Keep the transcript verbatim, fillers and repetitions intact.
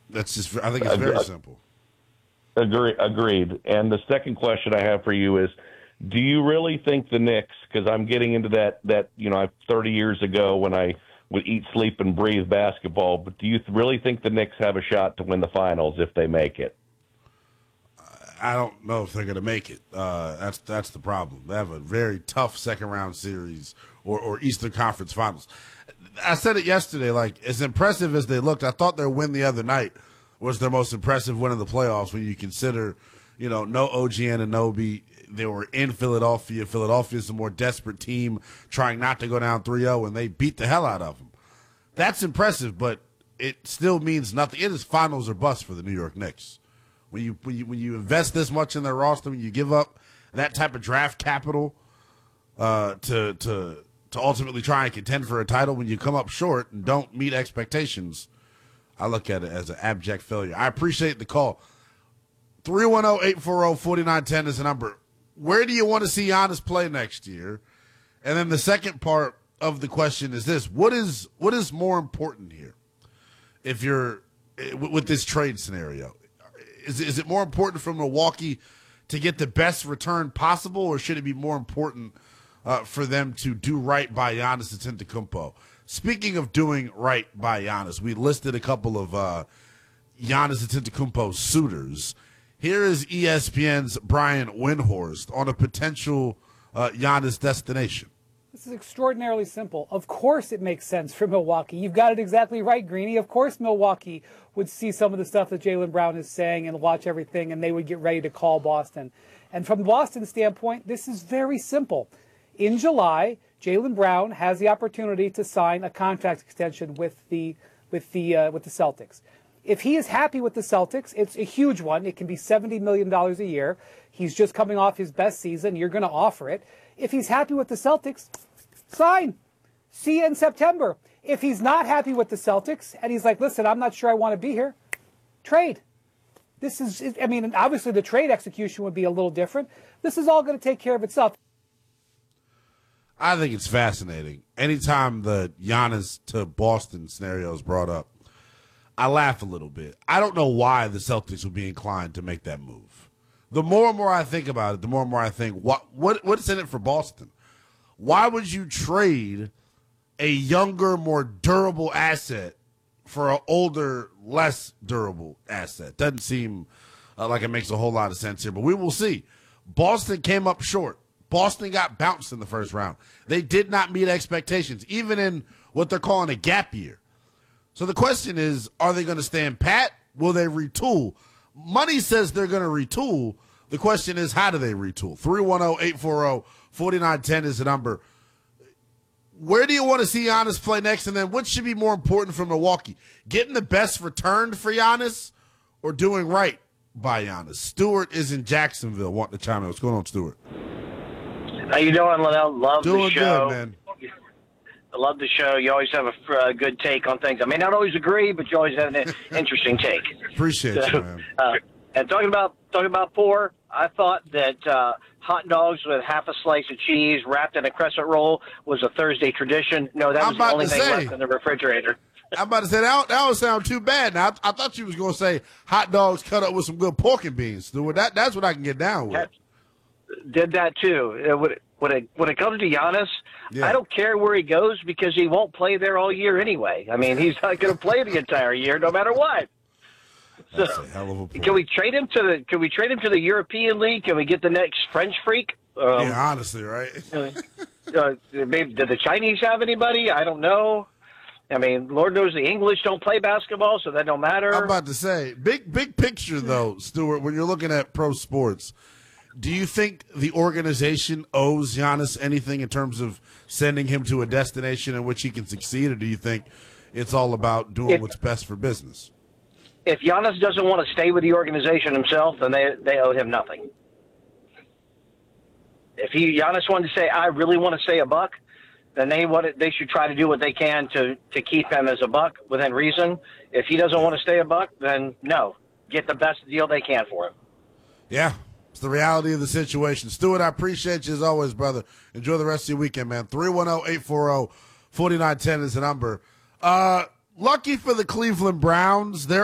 That's just, I think it's very simple. Agree, agreed. And the second question I have for you is, do you really think the Knicks, because I'm getting into that, that, you know, thirty years ago when I would eat, sleep, and breathe basketball, but do you really think the Knicks have a shot to win the finals if they make it? I don't know if they're going to make it. Uh, that's that's the problem. They have a very tough second-round series or, or Eastern Conference Finals. I said it yesterday, like, as impressive as they looked, I thought their win the other night was their most impressive win in the playoffs when you consider, you know, no O G Anunoby. They were in Philadelphia. Philadelphia's a more desperate team trying not to go down three oh, and they beat the hell out of them. That's impressive, but it still means nothing. It is finals or bust for the New York Knicks. When you, when you, when you invest this much in their roster, when you give up that type of draft capital uh, to, to, to ultimately try and contend for a title, when you come up short and don't meet expectations, I look at it as an abject failure. I appreciate the call. three one zero, eight four zero, four nine one zero is the number. Where do you want to see Giannis play next year? And then the second part of the question is this: what is what is more important here? If you're with this trade scenario, is is it more important for Milwaukee to get the best return possible, or should it be more important uh, for them to do right by Giannis Antetokounmpo? Speaking of doing right by Giannis, we listed a couple of uh, Giannis Antetokounmpo suitors. Here is E S P N's Brian Windhorst on a potential uh, Giannis destination. This is extraordinarily simple. Of course it makes sense for Milwaukee. You've got it exactly right, Greeny. Of course Milwaukee would see some of the stuff that Jaylen Brown is saying and watch everything, and they would get ready to call Boston. And from Boston's standpoint, this is very simple. In July, Jaylen Brown has the opportunity to sign a contract extension with the with the uh, with the Celtics. If he is happy with the Celtics, it's a huge one. It can be seventy million dollars a year. He's just coming off his best season. You're going to offer it. If he's happy with the Celtics, sign. See you in September. If he's not happy with the Celtics and he's like, listen, I'm not sure I want to be here, trade. This is, I mean, obviously the trade execution would be a little different. This is all going to take care of itself. I think it's fascinating. Anytime the Giannis to Boston scenario is brought up, I laugh a little bit. I don't know why the Celtics would be inclined to make that move. The more and more I think about it, the more and more I think, what what what's in it for Boston? Why would you trade a younger, more durable asset for an older, less durable asset? Doesn't seem uh, like it makes a whole lot of sense here, but we will see. Boston came up short. Boston got bounced in the first round. They did not meet expectations, even in what they're calling a gap year. So the question is, are they going to stand pat? Will they retool? Money says they're going to retool. The question is, how do they retool? three one zero, eight four zero, four nine one zero is the number. Where do you want to see Giannis play next? And then what should be more important for Milwaukee? Getting the best return for Giannis or doing right by Giannis? Stewart is in Jacksonville wanting to chime in. What's going on, Stewart? How you doing, Linnell? Love doing the show. Good, man. I love the show. You always have a uh, good take on things. I may not always agree, but you always have an interesting take. Appreciate so, you, man. Uh, and talking about talking about poor, I thought that uh, hot dogs with half a slice of cheese wrapped in a crescent roll was a Thursday tradition. No, that was the only thing say, left in the refrigerator. I'm about to say, that, that would sound too bad. Now, I, I thought you was going to say hot dogs cut up with some good pork and beans, Stewart. That, that's what I can get down with. Did that, too. It would, When it, when it comes to Giannis, yeah. I don't care where he goes because he won't play there all year anyway. I mean, he's not going to play the entire year no matter what. That's so, a hell of a point. Can we trade him to the? Can we trade him to the European League? Can we get the next French freak? Um, yeah, honestly, right? uh, uh, maybe did the Chinese have anybody? I don't know. I mean, Lord knows the English don't play basketball, so that don't matter. I'm about to say, big big picture though, Stewart. When you're looking at pro sports. Do you think the organization owes Giannis anything in terms of sending him to a destination in which he can succeed, or do you think it's all about doing if, what's best for business? If Giannis doesn't want to stay with the organization himself, then they they owe him nothing. If he Giannis wanted to say, "I really want to stay a Buck," then they want it, they should try to do what they can to to keep him as a Buck within reason. If he doesn't want to stay a Buck, then no, get the best deal they can for him. Yeah. It's the reality of the situation. Stewart, I appreciate you as always, brother. Enjoy the rest of your weekend, man. three one zero, eight four zero, four nine one zero is the number. Uh, lucky for the Cleveland Browns, they're